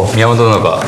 宮本殿か。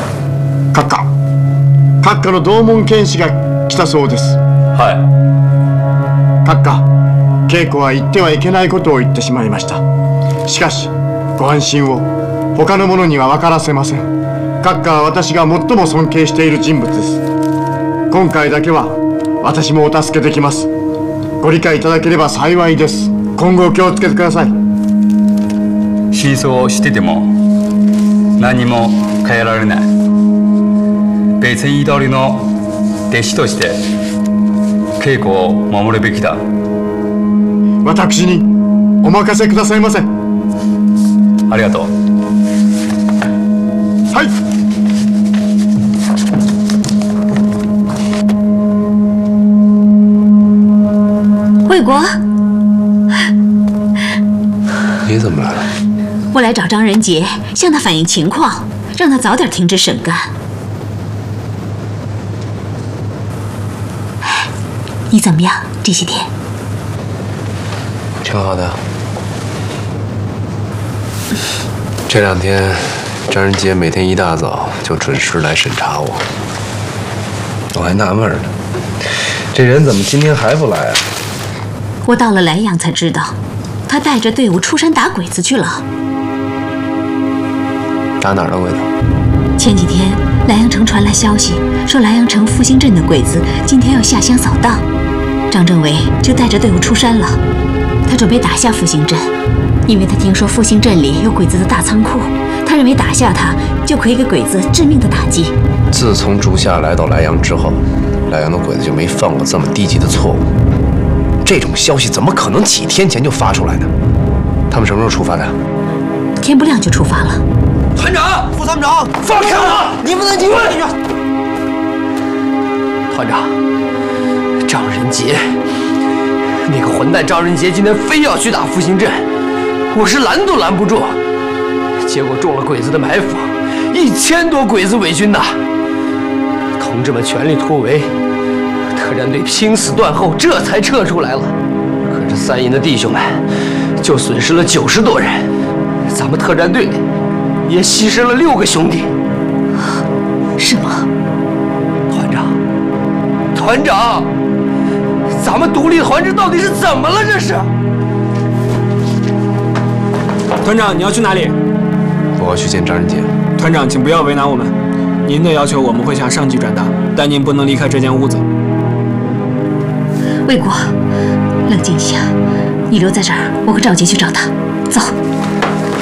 閣下の同門剣士が来たそうです。 はい。 閣下、稽古は言ってはいけないことを言ってしまいました。しかしご安心を。他の者には分からせません。閣下は私が最も尊敬している人物です。今回だけは私もお助けできます。ご理解いただければ幸いです。今後お気をつけてください。 真相を知ってても何も変えられない。別に通りの弟子として稽古を守るべきだ。 私にお任せくださいませ。 ありがとう。 はい。 魏国， 你怎么来了？ 我来找张仁杰，向他反映情况，让他早点停止审干。你怎么样？这些天？ 挺好的。这2天，张仁杰每天一大早就准时来审查我。我还纳闷呢，这人怎么今天还不来啊？ 我到了莱阳才知道，他带着队伍出山打鬼子去了。 打哪儿的鬼子？ 前几天莱阳城传来消息，说莱阳城复兴镇的鬼子今天要下乡扫荡，张政委就带着队伍出山了。他准备打下复兴镇，因为他听说复兴镇里有鬼子的大仓库，他认为打下它就可以给鬼子致命的打击。 自从竹下来到莱阳之后，莱阳的鬼子就没犯过这么低级的错误。这种消息怎么可能几天前就发出来呢？他们什么时候出发的？ 天不亮就出发了。 团长、副团长，放开我！你不能进去！团长，张仁杰，那个混蛋张仁杰今天非要去打复兴镇，我是拦都拦不住，结果中了鬼子的埋伏，1000多鬼子伪军呐！同志们全力突围，特战队拼死断后，这才撤出来了。可是3营的弟兄们就损失了90多人，咱们特战队也牺牲了6个兄弟。 是吗？ 团长，咱们独立团这到底是怎么了？这是。 团长，你要去哪里？ 我要去见张仁杰。 团长，请不要为难我们。您的要求我们会向上级转达，但您不能离开这间屋子。 魏国，冷静一下，你留在这儿，我和赵杰去找他。走。